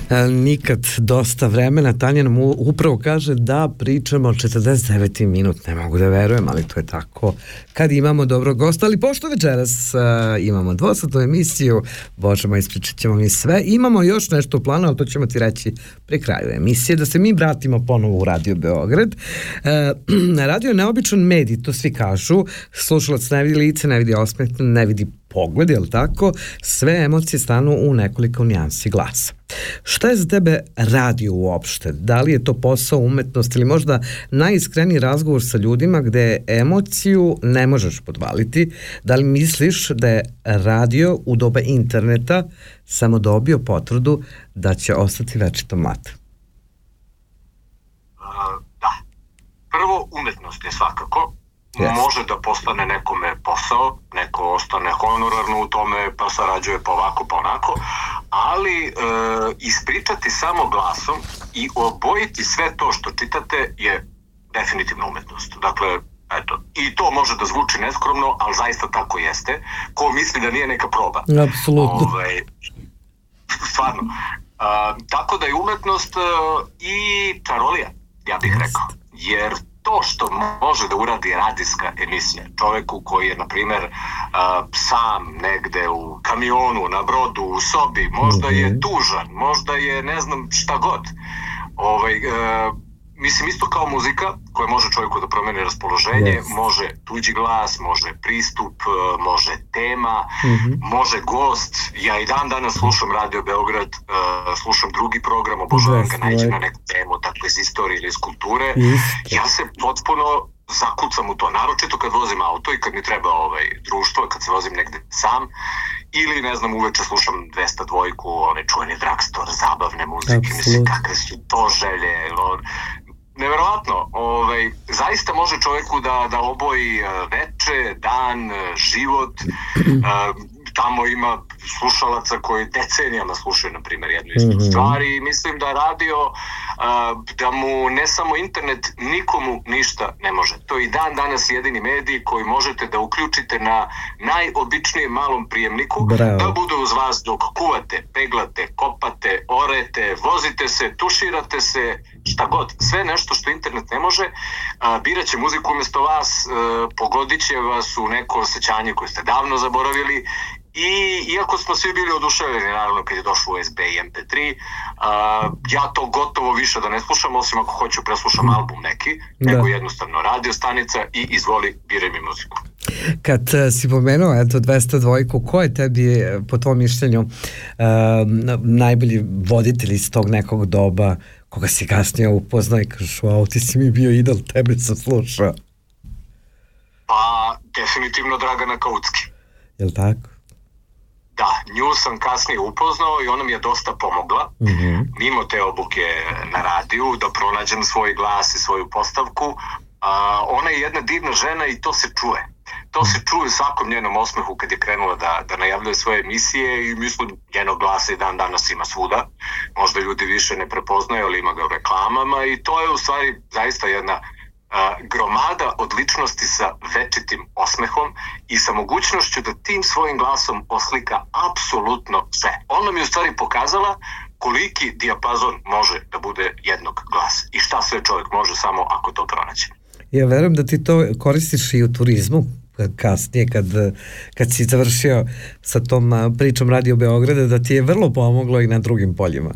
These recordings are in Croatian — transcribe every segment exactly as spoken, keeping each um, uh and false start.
Nikad dosta vremena. Tanja nam upravo kaže da pričamo četrdeset deveti minut, ne mogu da verujem, ali to je tako kad imamo dobrog gosta. Ali pošto večeras uh, imamo dvosatnu emisiju, možemo, ispričat ćemo mi sve. Imamo još nešto u planu, ali to ćemo ti reći pri kraju emisije, da se mi vratimo ponovo u Radio Beograd. Uh, radio je neobičan medij, to svi kažu. Slušalac ne vidi lice, ne vidi osmeh, ne vidi pogled, je li tako? Sve emocije stanu u nekoliko nijansi glasa. Šta je za tebe radio uopšte? Da li je to posao, umetnost ili možda najiskreniji razgovor sa ljudima gde emociju ne možeš podvaliti? Da li misliš da je radio u doba interneta samo dobio potvrdu da će ostati večito mlad? Uh, da. Prvo, umetnost je svakako. Yes. Može da postane nekome posao, neko ostane honorarno u tome, pa sarađuje pa ovako pa onako, ali e, ispričati samo glasom i obojiti sve to što čitate je definitivno umetnost. Dakle, eto, i to može da zvuči neskromno, ali zaista tako jeste. Ko misli da nije neka proba. Apsolutno. Ove, stvarno. A, tako da je umetnost a, i čarolija, ja bih yes. rekao. Jer to što može da uradi radijska emisija čoveku koji je, na primjer, uh, sam negde u kamionu, na brodu, u sobi, možda mm-hmm. je tužan, možda je ne znam šta god. Ovaj, uh, mislim, isto kao muzika koja može čovjeku da promeni raspoloženje, yes. može tuđi glas, može pristup, može tema, mm-hmm. može gost. Ja i dan danas slušam Radio Beograd, uh, slušam drugi program, obožavam ga, nađem na neku temu, tako iz istorije ili iz kulture. Yes. Ja se potpuno zakucam u to, naročito kad vozim auto i kad mi treba ovaj, društvo, kad se vozim negde sam, ili ne znam, uveče slušam dvesta dvojku, onaj čuveni Dragstor, zabavne muzike, Absolut. Mislim, kakve su to želje, on, neverovatno, ovaj, zaista može čovjeku da, da oboji veče, dan, život. Tamo ima slušalaca koji decenijama slušaju, na primjer, jednu istu mm-hmm. stvar i mislim da radio, da mu ne samo internet, nikomu ništa ne može. To je i dan danas jedini medij koji možete da uključite na najobičnijem malom prijemniku, Bravo. Da bude uz vas dok kuvate, peglate, kopate, orete, vozite se, tuširate se, šta god. Sve nešto što internet ne može, birat će muziku umjesto vas, pogodit će vas u neko osjećanje koje ste davno zaboravili. I iako smo svi bili oduševljeni, naravno, kad je došlo U S B i em pe tri, uh, ja to gotovo više da ne slušam, osim ako hoću preslušam album neki, da. Nego jednostavno radio stanica i izvoli, biraj mi muziku. Kad uh, si pomenuo, eto, dvesta dvojku, ko je tebi, po tvojom mišljenju, uh, najbolji voditelj iz tog nekog doba, koga si kasnije upoznao i kažeš, wow, ti si mi bio idol, tebe sam slušao? Pa, definitivno Dragana Kaucki. Jel' tako? Da, nju sam kasnije upoznao i ona mi je dosta pomogla, mm-hmm. mimo te obuke na radiju, da pronađem svoj glas i svoju postavku. A, ona je jedna divna žena i to se čuje. To se čuje u svakom njenom osmehu kad je krenula da, da najavljuje svoje emisije i mislim njenog glasa i dan danas ima svuda. Možda ljudi više ne prepoznaju, ali ima ga u reklamama i to je u stvari zaista jedna Uh, gromada odličnosti sa večitim osmehom i sa mogućnošću da tim svojim glasom oslika apsolutno sve. Ona mi u stvari pokazala koliki dijapazon može da bude jednog glasa i šta sve čovjek može samo ako to pronaće. Ja verujem da ti to koristiš i u turizmu kasnije kad, kad si završio sa tom pričom Radio Beograda, da ti je vrlo pomoglo i na drugim poljima.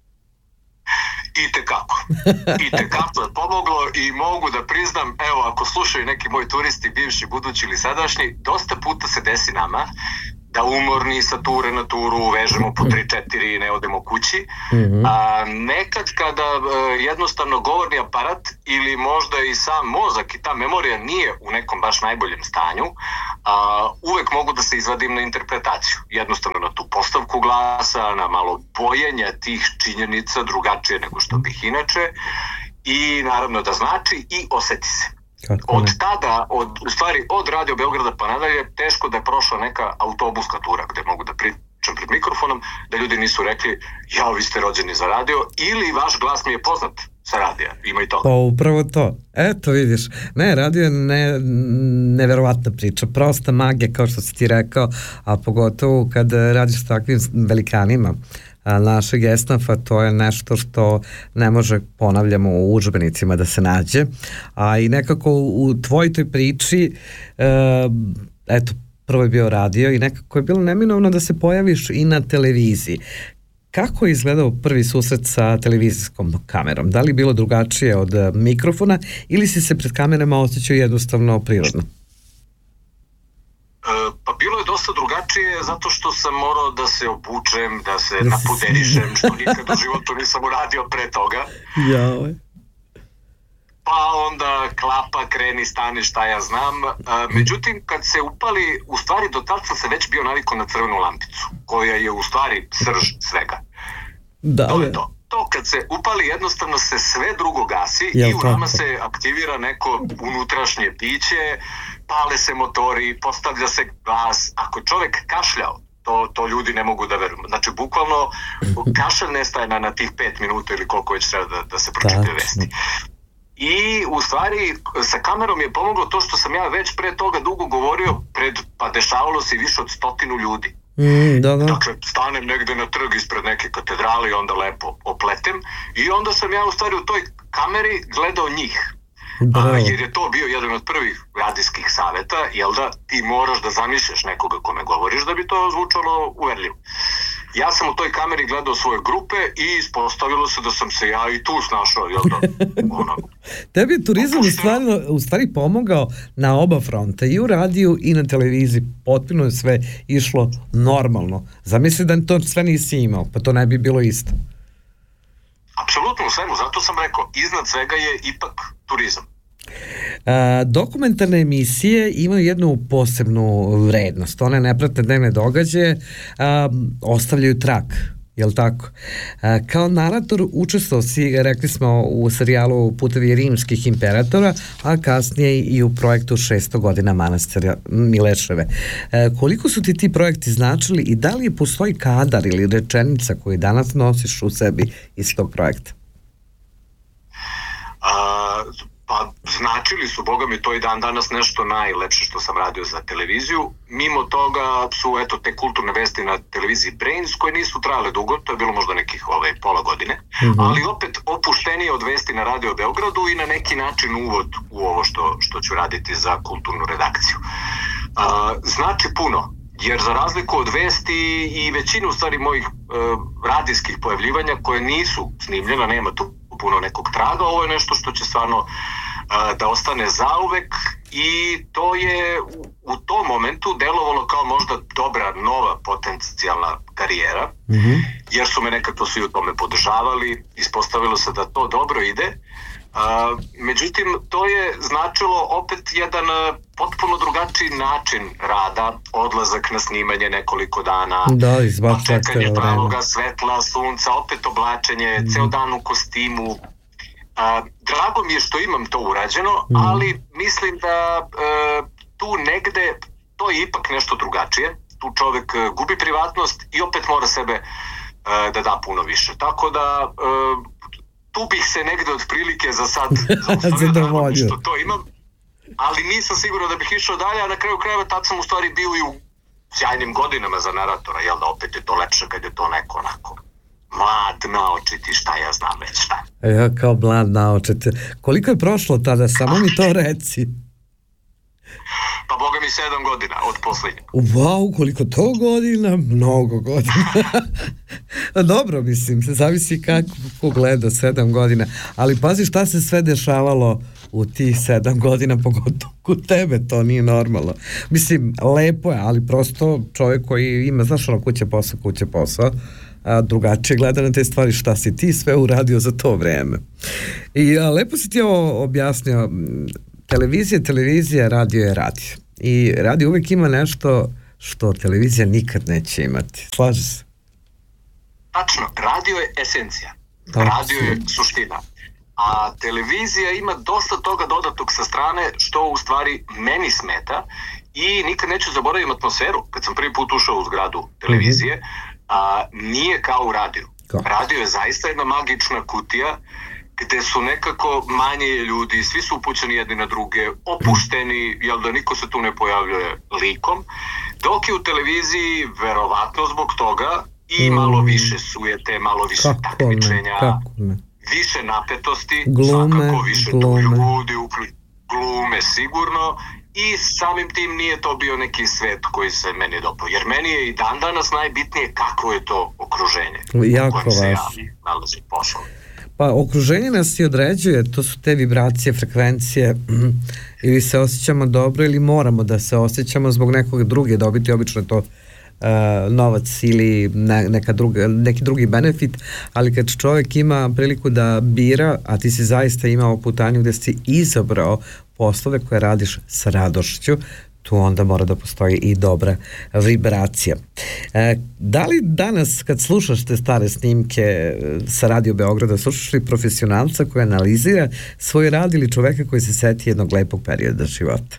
I tekako. I tekako je pomoglo i mogu da priznam, evo, ako slušaju neki moji turisti, bivši, budući ili sadašnji, dosta puta se desi nama da umorni sa ture na turu vežemo po tri četiri i ne odemo kući. Mm-hmm. A, nekad kada a, jednostavno govorni aparat ili možda i sam mozak i ta memorija nije u nekom baš najboljem stanju, a, uvek mogu da se izvadim na interpretaciju. Jednostavno na tu postavku glasa, na malo bojenja tih činjenica drugačije nego što bih inače i naravno da znači i oseti se. Od tada, od, u stvari od Radio Beograda pa nadalje, teško da je prošla neka autobuska tura gde mogu da pričam pred mikrofonom, da ljudi nisu rekli, ja, vi ste rođeni za radio, ili vaš glas mi je poznat sa radija, ima i toga. Pa upravo to, eto vidiš, ne, radio je ne, neverovatna priča, prosta magija kao što si ti rekao, a pogotovo kad radiš s takvim velikanima, našeg esnafa, to je nešto što ne može, ponavljamo, u udžbenicima da se nađe, a i nekako u tvojoj toj priči, eto, prvo je bio radio i nekako je bilo neminovno da se pojaviš i na televiziji. Kako je izgledao prvi susret sa televizijskom kamerom? Da li je bilo drugačije od mikrofona ili si se pred kamerama osjećao jednostavno prirodno? Pa bilo je dosta drugačije zato što sam morao da se obučem, da se napuderišem, što nikad u životu nisam uradio pre toga. Jao. Pa onda klapa, kreni, stani, šta ja znam. Međutim, kad se upali, u stvari do tad sam se već bio navikao na crvenu lampicu, koja je u stvari srž svega. Da, to je to. To kad se upali, jednostavno se sve drugo gasi i u nama se aktivira neko unutrašnje biće, pale se motori, postavlja se glas. Ako čovek kašljao, to, to ljudi ne mogu da veruju. Znači, bukvalno kašalj nestaje na, na tih pet minuta ili koliko već treba da, da se pročitaju vesti. I u stvari sa kamerom je pomoglo to što sam ja već pre toga dugo govorio pred, pa dešavalo se više od stotinu ljudi. Mm, da, da. Dakle, stanem negde na trg ispred neke katedrale i onda lepo opletem i onda sam ja u stvari u toj kameri gledao njih. A, jer je to bio jedan od prvih radijskih saveta, jel da ti moraš da zamišljaš nekoga kome govoriš da bi to zvučalo uverljivo. Ja sam u toj kameri gledao svoje grupe i ispostavilo se da sam se ja i tu snašao, jel da? Ono, tebi je turizam u stvari, u stvari pomogao na oba fronta, i u radiju i na televiziji. Potpuno je sve išlo normalno. Zamisli da to sve nisi imao, pa to ne bi bilo isto. Apsolutno u svemu, zato sam rekao, iznad svega je ipak turizam. A, dokumentarne emisije imaju jednu posebnu vrednost. One ne prate dnevne događaje, a, ostavljaju trag, jel tako? A, kao narator učestvovao si, rekli smo, u serijalu Putevi rimskih imperatora, a kasnije i u projektu šesto godina manastira Mileševe. A, koliko su ti ti projekti značili i da li postoji kadar ili rečenica koju danas nosiš u sebi iz tog projekta? A... Pa značili su, boga mi, to i dan danas nešto najlepše što sam radio za televiziju. Mimo toga su, eto, te kulturne vesti na televiziji Brains, koje nisu trajale dugo, to je bilo možda nekih ove, pola godine, mm-hmm. ali opet opuštenije od vesti na Radio Beogradu i na neki način uvod u ovo što, što ću raditi za kulturnu redakciju. A, znači puno, jer za razliku od vesti i većinu u stvari mojih e, radijskih pojavljivanja koje nisu snimljena, nema tu puno nekog traga, ovo je nešto što će stvarno uh, da ostane zauvek i to je u, u tom momentu delovalo kao možda dobra, nova potencijalna karijera, mm-hmm. jer su me nekako svi u tome podržavali, ispostavilo se da to dobro ide. Uh, međutim, to je značilo opet jedan uh, potpuno drugačiji način rada, odlazak na snimanje nekoliko dana, da, pa čekanje pravoga svetla, sunca, opet oblačenje, mm. ceo dan u kostimu. Uh, drago mi je što imam to urađeno, mm. ali mislim da uh, tu negde to je ipak nešto drugačije. Tu čovek uh, gubi privatnost i opet mora sebe uh, da da puno više. Tako da uh, tu bih se negde od prilike za sad zaustavio da što to imam, ali nisam siguran da bih išao dalje, a na kraju krajeva tad sam u stvari bio i u sjajnim godinama za naratora, jel da opet je to lepše kad je to neko onako mlad naočiti, šta ja znam već šta. Ja kao mlad naočiti. Koliko je prošlo tada, samo mi to reci. Pa boga mi sedam godina od poslednje. Wow, koliko to godina? Mnogo godina. Dobro, mislim, se zavisi kako gleda sedam godina. Ali pazi šta se sve dešavalo u tih sedam godina, pogotovo kod tebe, to nije normalno. Mislim, lepo je, ali prosto čovjek koji ima, znaš ono, kuće posao, kuće posao, a drugačije gleda na te stvari, šta si ti sve uradio za to vreme. I a, lepo si ti ovo objasnio. Televizija, televizija, radio je radio. I radio uvijek ima nešto što televizija nikad neće imati. Slaže se? Tačno, radio je esencija. Radio je suština. A televizija ima dosta toga dodatog sa strane što u stvari meni smeta i nikad neću zaboraviti atmosferu. Kad sam prvi put ušao u zgradu televizije, mm-hmm. a, nije kao u radiju. Ko? Radio je zaista jedna magična kutija gde su nekako manje ljudi, svi su upućeni jedni na druge, opušteni, jel da niko se tu ne pojavljuje likom, dok je u televiziji, verovatno zbog toga, i malo više sujete, malo više kako takmičenja, ne, kako ne. više napetosti, glume, svakako više glume. ljudi, glume sigurno, i samim tim nije to bio neki svet koji se meni dopao, jer meni je i dan danas najbitnije kako je to okruženje jako u kojem se ja važno. nalazim posao. Pa okruženje nas i određuje, to su te vibracije, frekvencije, ili se osjećamo dobro ili moramo da se osjećamo zbog nekog druge, dobiti obično to uh, novac ili ne, neka druga, neki drugi benefit, ali kad čovjek ima priliku da bira, a ti si zaista imao putanju gde si izabrao poslove koje radiš sa radošću, tu onda mora da postoji i dobra vibracija. E, da li danas kad slušaš te stare snimke sa Radio Beograda, slušaš li profesionalca koji analizira svoj rad ili čoveka koji se seti jednog lepog perioda života?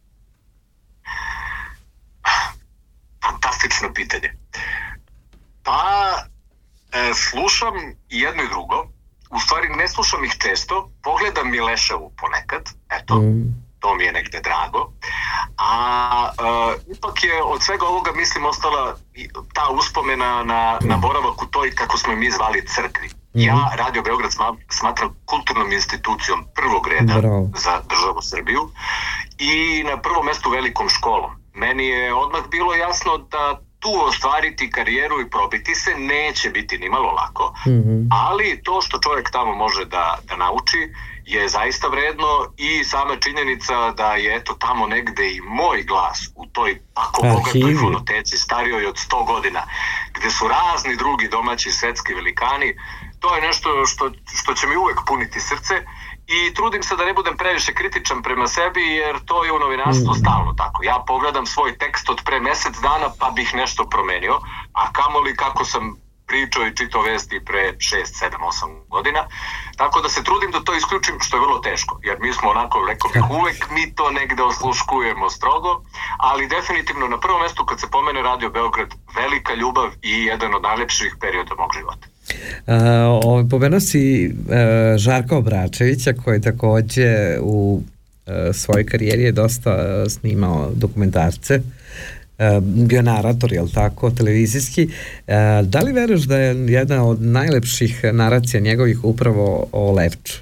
Fantastično pitanje. Pa e, slušam i jedno i drugo. U stvari ne slušam ih često, pogledam Mileševu ponekad, eto, mm. to mi je negde drago, a uh, ipak je od svega ovoga, mislim, ostala ta uspomena na, na boravak u toj, kako smo mi zvali, crkvi. Mm-hmm. Ja Radio Beograd smatram kulturnom institucijom prvog reda Bravo. Za državu Srbiju i na prvom mestu velikom školom. Meni je odmah bilo jasno da tu ostvariti karijeru i probiti se neće biti ni malo lako, mm-hmm. ali to što čovjek tamo može da, da nauči je zaista vredno i sama činjenica da je eto tamo negde i moj glas u toj ako bogatoj fonoteci starijoj od sto godina, gde su razni drugi domaći svetski velikani, to je nešto što, što će mi uvek puniti srce. I trudim se da ne budem previše kritičan prema sebi, jer to je u novinarstvu stalno tako. Ja pogledam svoj tekst od pre mesec dana pa bih nešto promenio, a kamoli kako sam pričao i čitao vesti pre šest, sedam, osam godina. Tako da se trudim da to isključim, što je vrlo teško, jer mi smo onako, rekao bih, uvek mi to negde osluškujemo strogo, ali definitivno na prvom mestu kad se pomene Radio Beograd, velika ljubav i jedan od najlepših perioda mog života. Uh, pomenuo si uh, Žarka Obračevića koji takođe u uh, svojoj karijeri je dosta uh, snimao dokumentarce, uh, bio narator, jel tako, televizijski. Uh, da li veruješ da je jedna od najlepših naracija njegovih upravo o Levču?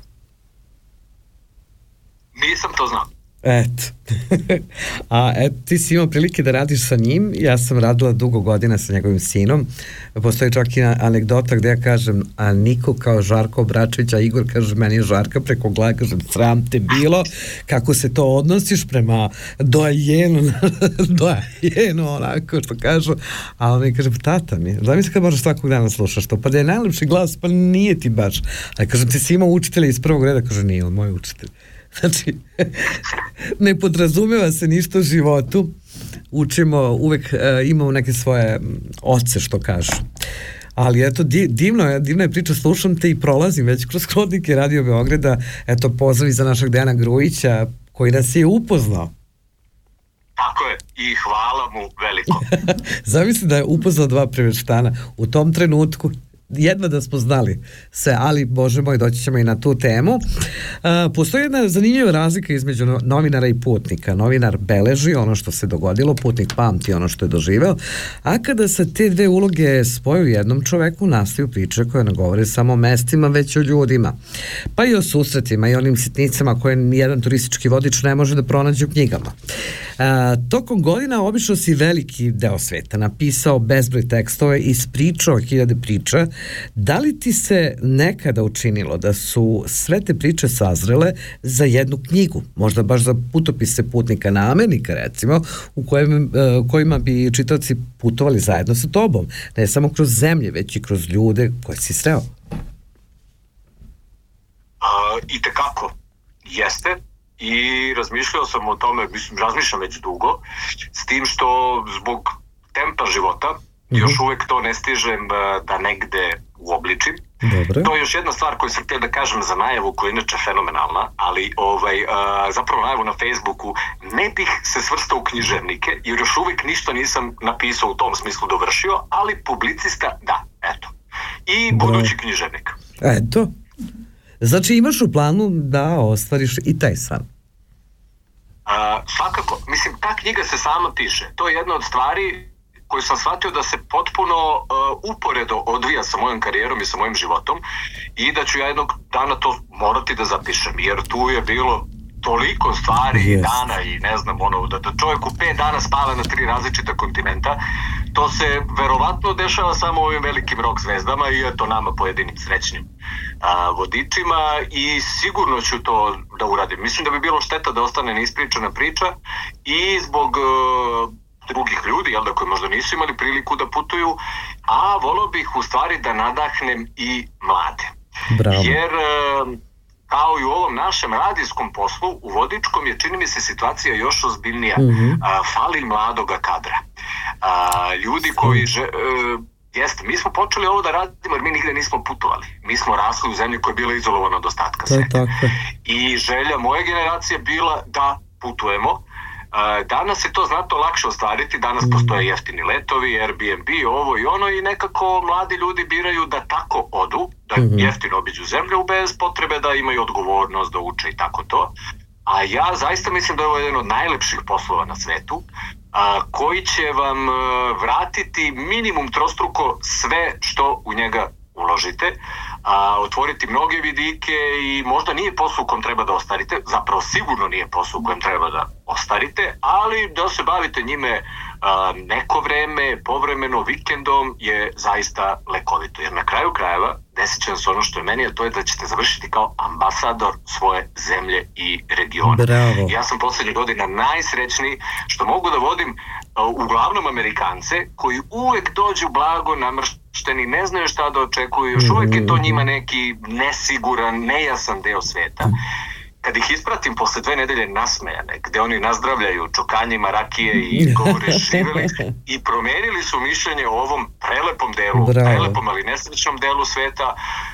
Nisam to znao. Eto. A et, ti si imao prilike da radiš sa njim, ja sam radila dugo godina sa njegovim sinom, postoji čak i anegdota gde ja kažem, a niko kao Žarko Obračević, a Igor kaže, meni je Žarka preko glave, kažem, sram te bilo, kako se to odnosiš prema dojenu, dojenu, onako što kažu, a on mi kaže, tata mi, da mi se kad možeš svakog dana slušaš to, pa da je najlepši glas, pa nije ti baš, a kažem, ti si imao učitelja iz prvog reda, kaže, nije on moj učitelj. Znači, ne podrazumeva se ništa u životu, učimo, uvek uh, imamo neke svoje oce što kažu. Ali eto, divno je, divna je priča, slušam te i prolazim već kroz hodnike Radio Beograda, eto, pozdrav za našeg Dejana Grujića, koji nas je upoznao. Tako je, i hvala mu veliko. Zamisli da je upoznao dva preveštana u tom trenutku, jedva da smo znali sve, ali bože moj, doći ćemo i na tu temu. Uh, postoji jedna zanimljiva razlika između novinara i putnika. Novinar beleži ono što se dogodilo, putnik pamti ono što je doživeo, a kada se te dve uloge spoju jednom čoveku, nastaju priče koje ne govore samo o mestima, već o ljudima. Pa i o susretima i onim sitnicama koje nijedan turistički vodič ne može da pronađe u knjigama. Uh, tokom godina obično si veliki deo sveta napisao bezbroj tekstove i ispričao hiljade priča. Da li ti se nekada učinilo da su sve te priče sazrele za jednu knjigu, možda baš za putopise putnika namernika, recimo, u kojem, kojima bi čitaoci putovali zajedno sa tobom, ne samo kroz zemlje, već i kroz ljude koje si sreo? A, i tekako, jeste. I razmišljao sam o tome, mislim, razmišljam već dugo, s tim što zbog tempa života mm-hmm. još uvek to ne stižem da negde uobličim. Dobre. To je još jedna stvar koju sam htio da kažem za najavu, koja je inače fenomenalna, ali ovaj, uh, zapravo najavu na Facebooku, ne bih se svrstao u književnike, jer još uvek ništa nisam napisao u tom smislu dovršio, ali publicista da, eto. I budući Dobre. književnik. Eto. Znači imaš u planu da ostvariš i taj san? Uh, svakako, mislim, ta knjiga se sama piše. To je jedna od stvari koju sam shvatio da se potpuno uh, uporedo odvija sa mojom karijerom i sa mojim životom i da ću ja jednog dana to morati da zapišem, jer tu je bilo toliko stvari i yes. dana i ne znam, ono, da, da čovjek u pet dana spava na tri različita kontinenta. To se verovatno dešava samo ovim velikim rock zvezdama i eto nama pojedinim srećnim a, vodičima i sigurno ću to da uradim. Mislim da bi bilo šteta da ostane neispričana priča i zbog uh, drugih ljudi, jel da, koji možda nisu imali priliku da putuju, a volio bih u stvari da nadahnem i mlade. Bravo. Jer uh, kao i u ovom našem radijskom poslu, u vodičkom je, čini mi se, situacija još ozbiljnija. Mm-hmm. A, fali mladoga kadra. A, ljudi koji... Že, e, jeste, mi smo počeli ovo da radimo jer mi nigde nismo putovali. Mi smo rasli u zemlji koja je bila izolovana od ostatka sveta. I želja moje generacije bila da putujemo. Danas je to znatno lakše ostvariti, danas postoje jeftini letovi, Airbnb, ovo i ono i nekako mladi ljudi biraju da tako odu, da jeftino obiđu zemlju bez potrebe da imaju odgovornost, da uče i tako to. A ja zaista mislim da je ovo jedan od najlepših poslova na svetu, a, koji će vam vratiti minimum trostruko sve što u njega uložite, a, otvoriti mnoge vidike i možda nije posao u kojem treba da ostarite, zapravo sigurno nije posao u kojem treba da ostarite, ali da se bavite njime a, neko vreme, povremeno, vikendom je zaista lekovito. Jer na kraju krajeva desit će se ono što je meni, a to je da ćete završiti kao ambasador svoje zemlje i regiona. Bravo. Ja sam poslednjih godina najsrećniji što mogu da vodim uh, uglavnom Amerikance koji uvek dođu blago namršteni, ne znaju šta da očekuju, još uvek je to njima neki nesiguran, nejasan deo sveta. Kad ih ispratim posle dve nedelje nasmejane, gde oni nazdravljaju čokanjima rakije i govore živeli i promenili su mišljenje o ovom prelepom delu, Bravo. prelepom ali nesrećnom delu sveta,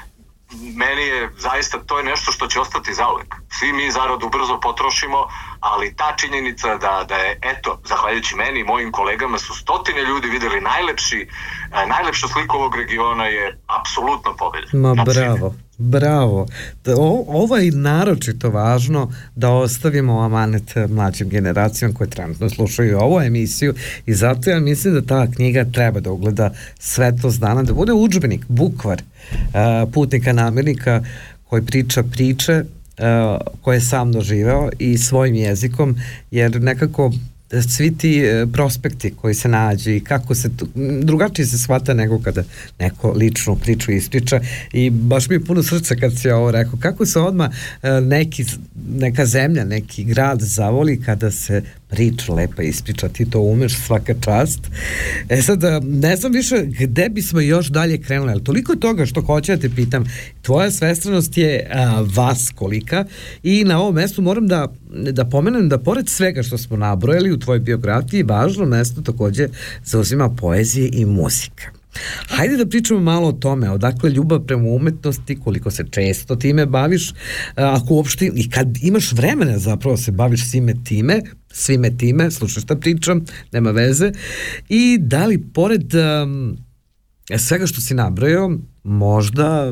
meni je zaista, to je nešto što će ostati zauvek. Svi mi zaradu brzo potrošimo, ali ta činjenica da, da je, eto, zahvaljujući meni i mojim kolegama su stotine ljudi videli najlepši, najlepšu sliku ovog regiona je apsolutno pobjeda. Ma bravo, bravo. O, ovo je naročito važno da ostavimo amanet mlađim generacijama koje trenutno slušaju ovu emisiju i zato ja mislim da ta knjiga treba da ugleda svetlost dana, da bude udžbenik, bukvar uh, putnika namirnika koji priča priče uh, koje je sam doživeo i svojim jezikom, jer nekako svi ti prospekti koji se nađu i kako se tu, drugačije se shvata nego kada neko ličnu priču ispriča i baš mi je puno srca kad si ovo rekao, kako se odmah neki, neka zemlja, neki grad zavoli kada se priča lepa ispriča, ti to umeš, svaka čast. E sad, ne znam više gde bismo još dalje krenuli, ali toliko je toga što hoću da te pitam, tvoja svestranost je a, vas kolika i na ovom mestu moram da, da pomenem da pored svega što smo nabrojali u tvojoj biografiji, važno mesto takođe zauzima poezije i muzika. Hajde da pričamo malo o tome, odakle ljubav prema umetnosti, koliko se često time baviš, ako uopšte, i kad imaš vremena zapravo se baviš svime time, svime time, slušaj šta pričam, nema veze, i da li pored um, svega što si nabrojao, možda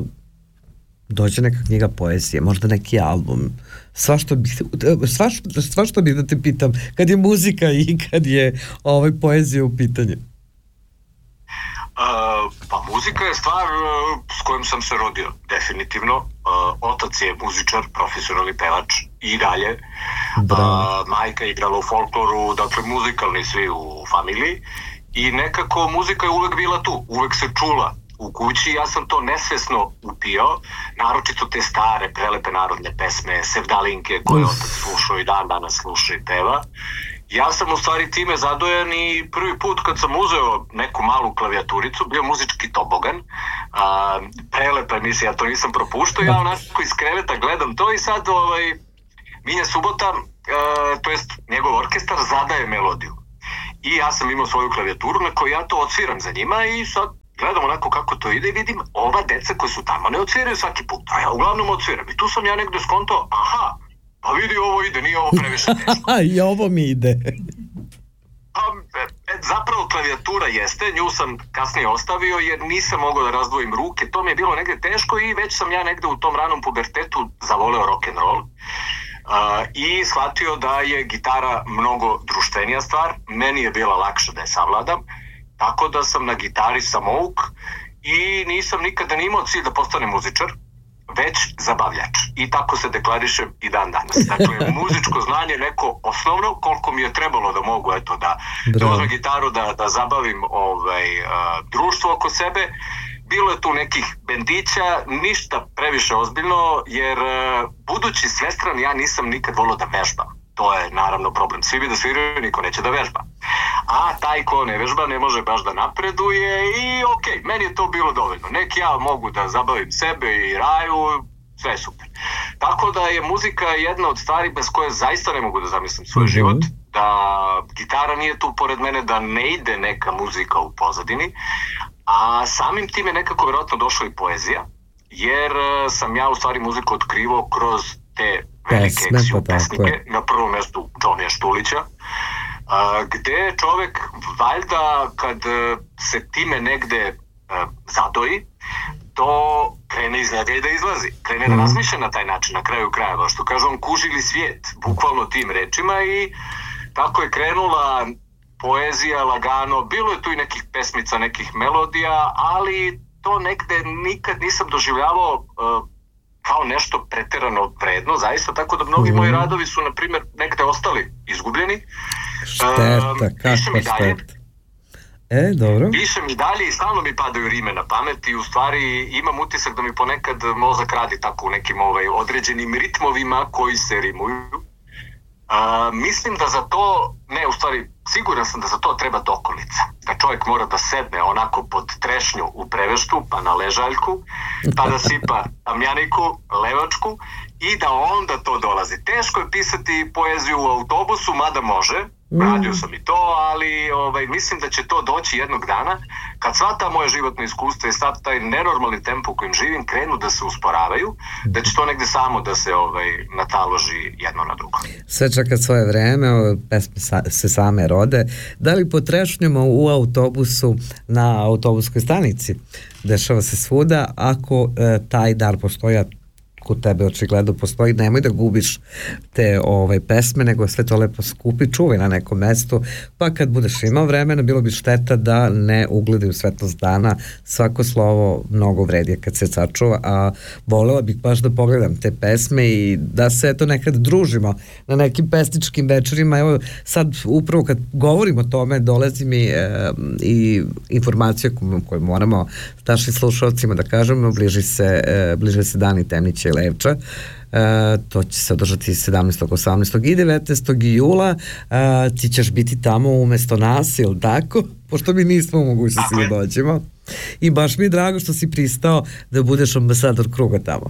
dođe neka knjiga poezije, možda neki album, sva što bih, sva što, sva što bih da te pitam, kad je muzika i kad je ovaj poezija u pitanju. Uh, pa muzika je stvar uh, s kojom sam se rodio, definitivno. Uh, otac je muzičar, profesionalni pevač i dalje. Uh, majka je igrala u folkloru, dakle muzikalni svi u familiji. I nekako muzika je uvek bila tu, uvek se čula u kući. Ja sam to nesvesno upio, naročito te stare, prelepe narodne pesme, sevdalinke koje otac slušao i dan danas sluša i peva. Ja sam u stvari time zadojan i prvi put kad sam uzeo neku malu klavijaturicu, bio muzički tobogan, a, prelepa emisija, ja to nisam propuštao, ja onako iz kreveta gledam to i sad ovaj, Minja Subota, a, to jest njegov orkestar, zadaje melodiju. I ja sam imao svoju klavijaturu na kojoj ja to odsviram za njima i sad gledam onako kako to ide i vidim ova deca koji su tamo ne odsviraju svaki put, a ja uglavnom odsviram. I tu sam ja negde skontao, aha, pa vidi ovo ide, nije ovo previše teško. I ovo mi ide. A, e, zapravo klavijatura jeste, nju sam kasnije ostavio jer nisam mogao da razdvojim ruke, to mi je bilo negde teško i već sam ja negde u tom ranom pubertetu zavoleo rock'n'roll uh, i shvatio da je gitara mnogo društvenija stvar, meni je bila lakše da je savladam, Tako da sam na gitari samouk i nisam nikada ni imao cilj da postanem muzičar, već zabavljač. I tako se deklarišem i dan danas. Dakle, muzičko znanje neko osnovno, koliko mi je trebalo da mogu, eto, da, da uzmem gitaru, da, da zabavim ovaj, uh, društvo oko sebe. Bilo je tu nekih bendića, ništa previše ozbiljno, jer uh, budući svestran, ja nisam nikad volio da vežbam. To je naravno problem. Svi bi da sviraju, niko neće da vežba. A taj ko ne vežba ne može baš da napreduje i okej, okay, meni je to bilo dovoljno. Nek ja mogu da zabavim sebe i Raju, sve je super. Tako da je muzika jedna od stvari bez koje zaista ne mogu da zamislim svoj mm-hmm. život. Da gitara nije tu pored mene, da ne ide neka muzika u pozadini. A samim tim je nekako vjerojatno došla i poezija. Jer sam ja u stvari muziku otkrivao kroz te velike eksiju pesnike, na prvom mjestu Johnnyja Štulića, uh, gde čovek valjda kad uh, se time negde uh, zadoji, to krene iz njega i da izlazi, krene mm. da razmišlja na taj način, na kraju krajeva, što kaže on kužili svijet, bukvalno tim rečima i tako je krenula poezija lagano, bilo je tu i nekih pesmica, nekih melodija, ali to negde nikad nisam doživljavao uh, kao nešto preterano vredno, zaista, tako da mnogi mm. moji radovi su, na primjer, negde ostali izgubljeni. Šteta, um, kako šteta. E, dobro. Pišem i dalje i stalno mi padaju rime na pamet i u stvari imam utisak da mi ponekad mozak radi tako u nekim ovaj, određenim ritmovima koji se rimuju. Uh, mislim da za to, ne, u stvari, siguran sam da za to treba dokolica. Da čovjek mora da sedne onako pod trešnju u preveštu, pa na ležaljku, pa da sipa tamjaniku, levačku i da onda to dolazi. Teško je pisati poeziju u autobusu, mada može, radio sam i to, ali ovaj, mislim da će to doći jednog dana kad sva ta moja životna iskustva i sad taj nenormalni tempo u kojem živim krenu da se usporavaju, da će to negde samo da se ovaj, nataloži jedno na drugo. Sve čeka svoje vreme, pesme sa, se same rode. Da li potrešnjamo u autobusu na autobuskoj stanici? Dešava se svuda. Ako e, taj dar postoja, kod tebe očigledno postoji, nemoj da gubiš te ovaj, pesme, nego sve to lepo skupi, čuvaj na nekom mestu, pa kad budeš imao vremena, bilo bi šteta da ne ugledaju svetlost dana. Svako slovo mnogo vredi kad se sačuva, a volela bih baš da pogledam te pesme i da se eto nekad družimo na nekim pesničkim večerima. Evo sad upravo kad govorim o tome dolazi mi e, i informacija koju moramo našim slušalcima da kažemo, bliži se, e, bliži se dani Temnića i Levča. E, to će se održati sedamnaestog, osamnaestog i devetnaestog jula. E, ti ćeš biti tamo umesto nas, ili tako? Pošto mi nismo u mogućnosti da dođemo. I baš mi je drago što si pristao da budeš ambasador kruga tamo.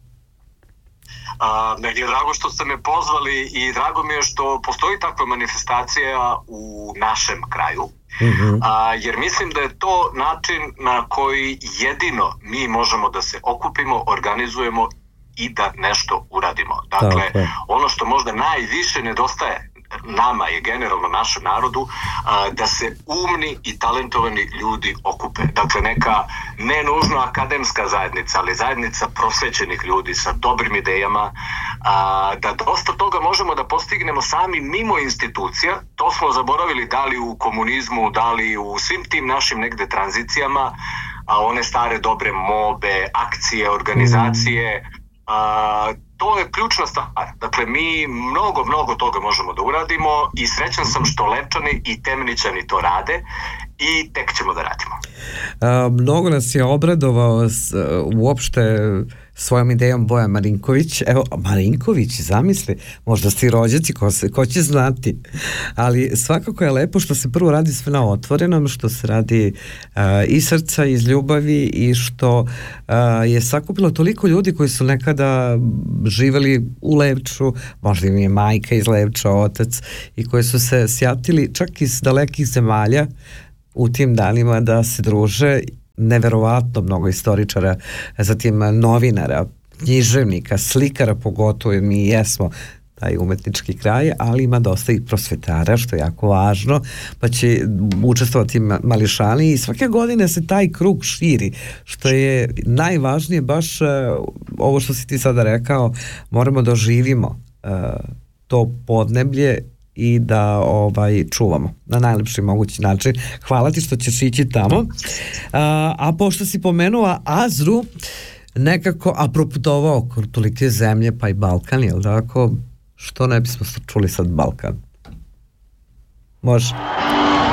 A, meni je drago što ste me pozvali i drago mi je što postoji takva manifestacija u našem kraju. Mm-hmm. A, jer mislim da je to način na koji jedino mi možemo da se okupimo, organizujemo i da nešto uradimo. Dakle, okay. ono što možda najviše nedostaje nama i generalno našem narodu, a, da se umni i talentovani ljudi okupe. Dakle, neka ne nužno akademska zajednica, ali zajednica prosvećenih ljudi sa dobrim idejama, a, da dosta toga možemo da postignemo sami mimo institucija. To smo zaboravili da li u komunizmu, da li u svim tim našim negde tranzicijama, a one stare dobre mobe, akcije, organizacije, mm. a, to je ključna stvar. Dakle, mi mnogo, mnogo toga možemo da uradimo i srećan sam što Levčani i Temničani to rade i tek ćemo da radimo. A, mnogo nas je obradovao s, uopšte svojom idejom Bojan Marinković. Evo, Marinković, zamisli, možda si rođaci, ko, se, ko će znati. Ali svakako je lepo što se prvo radi sve na otvorenom, što se radi uh, iz srca, iz ljubavi i što uh, je sakupilo toliko ljudi koji su nekada živeli u Levču, možda im je majka iz Levča, otac, i koji su se sjatili čak iz dalekih zemalja u tim danima da se druže. Neverovatno mnogo istoričara, zatim novinara, književnika, slikara pogotovo, jer mi jesmo taj umetnički kraj, ali ima dosta i prosvetara, što je jako važno, pa će učestvovati mališani i svake godine se taj krug širi, što je najvažnije, baš uh, ovo što si ti sada rekao, moramo da oživimo uh, to podneblje i da ovaj čuvamo na najlepši mogući način. Hvala ti što ćeš ići tamo. A, a pošto si pomenula Azru, nekako, a proputovao oko tolike zemlje, pa i Balkan, jel tako? Što ne bismo čuli sad Balkan? Može.